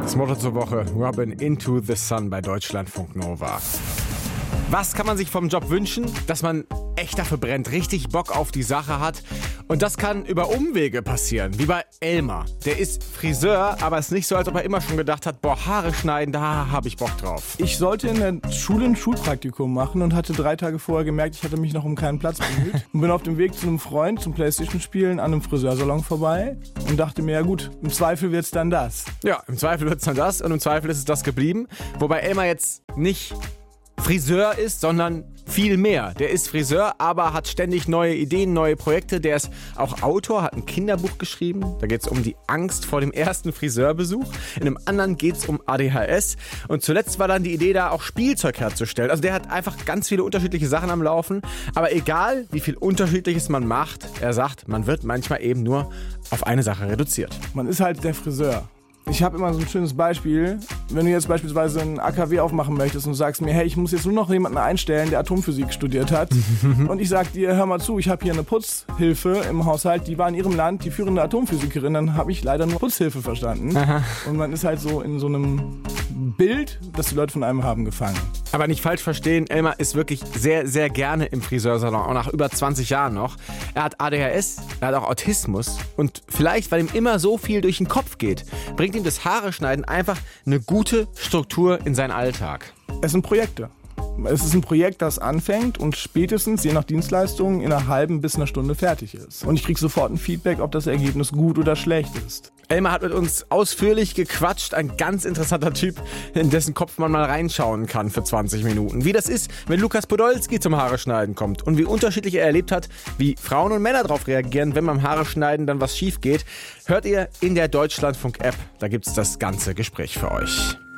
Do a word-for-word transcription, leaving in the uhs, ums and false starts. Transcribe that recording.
Das Motto zur Woche: Robin into the Sun bei Deutschlandfunk Nova. Was kann man sich vom Job wünschen? Dass man echt dafür brennt, richtig Bock auf die Sache hat. Und das kann über Umwege passieren, wie bei Elmar. Der ist Friseur, aber es ist nicht so, als ob er immer schon gedacht hat, boah, Haare schneiden, da habe ich Bock drauf. Ich sollte in der Schule ein Schulpraktikum machen und hatte drei Tage vorher gemerkt, ich hatte mich noch um keinen Platz bemüht. Und bin auf dem Weg zu einem Freund zum Playstation-Spielen an einem Friseursalon vorbei und dachte mir, ja gut, im Zweifel wird's dann das. Ja, im Zweifel wird's dann das und im Zweifel ist es das geblieben. Wobei Elmar jetzt nicht Friseur ist, sondern viel mehr. Der ist Friseur, aber hat ständig neue Ideen, neue Projekte. Der ist auch Autor, hat ein Kinderbuch geschrieben. Da geht es um die Angst vor dem ersten Friseurbesuch. In einem anderen geht es um A D H S. Und zuletzt war dann die Idee da, auch Spielzeug herzustellen. Also der hat einfach ganz viele unterschiedliche Sachen am Laufen. Aber egal, wie viel Unterschiedliches man macht, er sagt, man wird manchmal eben nur auf eine Sache reduziert. Man ist halt der Friseur. Ich habe immer so ein schönes Beispiel, wenn du jetzt beispielsweise ein A K W aufmachen möchtest und sagst mir, hey, ich muss jetzt nur noch jemanden einstellen, der Atomphysik studiert hat. Und ich sag dir, hör mal zu, ich habe hier eine Putzhilfe im Haushalt, die war in ihrem Land die führende Atomphysikerin, dann habe ich leider nur Putzhilfe verstanden. Aha. Und man ist halt so in so einem Bild, das die Leute von einem haben, gefangen. Aber nicht falsch verstehen, Elmar ist wirklich sehr, sehr gerne im Friseursalon, auch nach über zwanzig Jahren noch. Er hat A D H S, er hat auch Autismus und vielleicht, weil ihm immer so viel durch den Kopf geht, bringt ihm das Haare schneiden einfach eine gute Struktur in seinen Alltag. Es sind Projekte. Es ist ein Projekt, das anfängt und spätestens, je nach Dienstleistung, in einer halben bis einer Stunde fertig ist. Und ich kriege sofort ein Feedback, ob das Ergebnis gut oder schlecht ist. Elmar hat mit uns ausführlich gequatscht. Ein ganz interessanter Typ, in dessen Kopf man mal reinschauen kann für zwanzig Minuten. Wie das ist, wenn Lukas Podolski zum Haare schneiden kommt und wie unterschiedlich er erlebt hat, wie Frauen und Männer darauf reagieren, wenn beim Haare schneiden dann was schief geht, hört ihr in der Deutschlandfunk-App. Da gibt's das ganze Gespräch für euch.